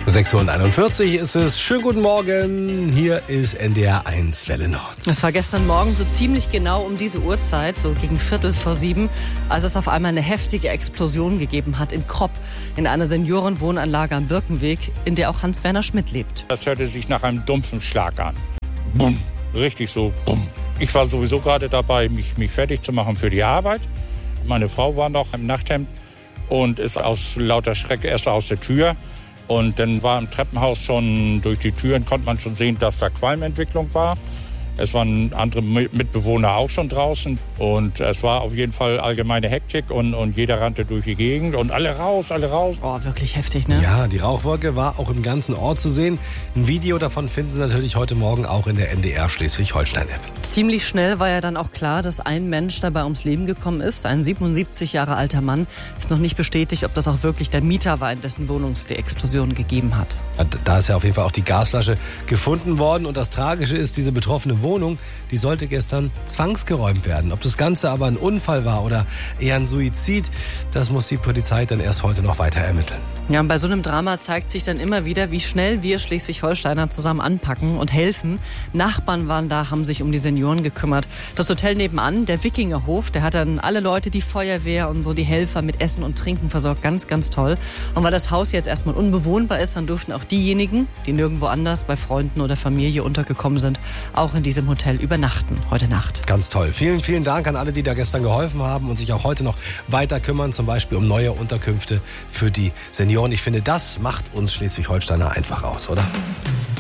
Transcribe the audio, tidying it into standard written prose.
6:41 ist es. Schönen guten Morgen. Hier ist NDR 1 Welle Nord. Es war gestern Morgen so ziemlich genau um diese Uhrzeit, so gegen 6:45, als es auf einmal eine heftige Explosion gegeben hat in Kropp, in einer Seniorenwohnanlage am Birkenweg, in der auch Hans-Werner Schmidt lebt. Das hörte sich nach einem dumpfen Schlag an. Bumm. Richtig so, bumm. Ich war sowieso gerade dabei, mich fertig zu machen für die Arbeit. Meine Frau war noch im Nachthemd und ist aus lauter Schreck erst aus der Tür. Und dann war im Treppenhaus schon, durch die Türen konnte man schon sehen, dass da Qualmentwicklung war. Es waren andere Mitbewohner auch schon draußen. Und es war auf jeden Fall allgemeine Hektik und jeder rannte durch die Gegend und alle raus, alle raus. Oh, wirklich heftig, ne? Ja, die Rauchwolke war auch im ganzen Ort zu sehen. Ein Video davon finden Sie natürlich heute Morgen auch in der NDR Schleswig-Holstein-App. Ziemlich schnell war ja dann auch klar, dass ein Mensch dabei ums Leben gekommen ist. Ein 77 Jahre alter Mann. Ist noch nicht bestätigt, ob das auch wirklich der Mieter war, in dessen Wohnung es die Explosion gegeben hat. Da ist ja auf jeden Fall auch die Gasflasche gefunden worden. Und das Tragische ist, diese betroffene Wohnung, die sollte gestern zwangsgeräumt werden. Ob das Ganze aber ein Unfall war oder eher ein Suizid, das muss die Polizei dann erst heute noch weiter ermitteln. Ja, und bei so einem Drama zeigt sich dann immer wieder, wie schnell wir Schleswig-Holsteiner zusammen anpacken und helfen. Nachbarn waren da, haben sich um die Senioren gekümmert. Das Hotel nebenan, der Wikingerhof, der hat dann alle Leute, die Feuerwehr und so die Helfer mit Essen und Trinken versorgt. Ganz, ganz toll. Und weil das Haus jetzt erstmal unbewohnbar ist, dann durften auch diejenigen, die nirgendwo anders bei Freunden oder Familie untergekommen sind, auch in diesem Hotel übernachten, heute Nacht. Ganz toll. Vielen, vielen Dank an alle, die da gestern geholfen haben und sich auch heute noch weiter kümmern, zum Beispiel um neue Unterkünfte für die Senioren. Ich finde, das macht uns Schleswig-Holsteiner einfach aus, oder?